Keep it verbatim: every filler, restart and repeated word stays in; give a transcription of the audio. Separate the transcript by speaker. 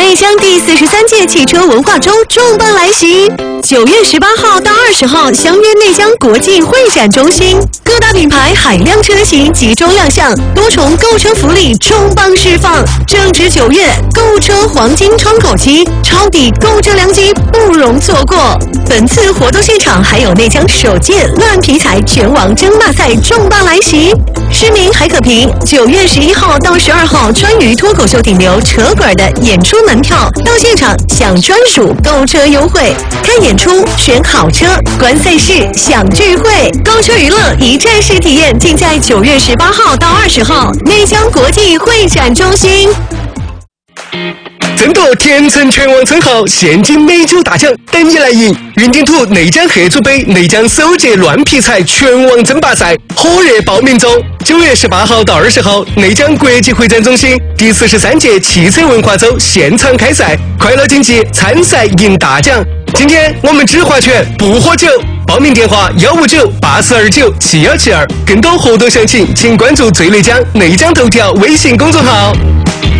Speaker 1: 内江第四十三届汽车文化周重磅来袭，九月十八号到二十号相约内江国际会展中心，各大品牌海量车型集中亮相，多重购车福利重磅释放。正值九月，购车黄金窗口期，抄底购车良机不容错过。本次活动现场还有内江首届乱皮财拳王争霸赛重磅来袭，市民还可凭九月十一号到十二号川渝脱口秀顶流扯滚的演出门票到现场享专属购车优惠，看演出、选好车、观赛事、享聚会，购车娱乐一站式体验，尽在九月十八号到二十号内江国际会展中心。
Speaker 2: 争夺天成拳王称号，现金美酒大奖等你来赢！云顶土内江合租杯内江首届乱皮财拳王争霸赛火热报名中，九月十八号到二十号，内江国际会展中心第四十三届汽车文化周现场开赛，快乐竞技，参赛赢大奖！今天我们只划拳不喝酒，报名电话幺五九八四二九七幺七二，更多活动详情请关注最内江内江头条微信公众号。